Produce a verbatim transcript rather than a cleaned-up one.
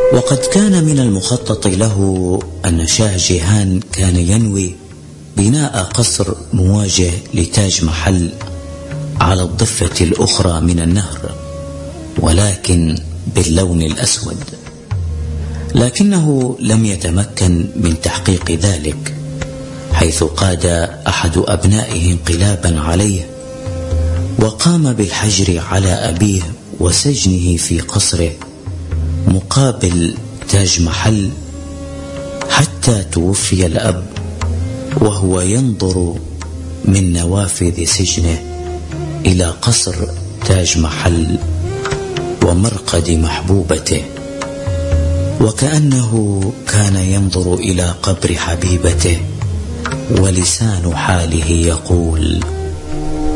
وقد كان من المخطط له أن شاه جيهان كان ينوي بناء قصر مواجه لتاج محل على الضفة الأخرى من النهر، ولكن باللون الأسود، لكنه لم يتمكن من تحقيق ذلك، حيث قاد أحد أبنائه انقلابا عليه وقام بالحجر على أبيه وسجنه في قصره مقابل تاج محل، حتى توفي الأب وهو ينظر من نوافذ سجنه إلى قصر تاج محل ومرقد محبوبته، وكأنه كان ينظر إلى قبر حبيبته، ولسان حاله يقول: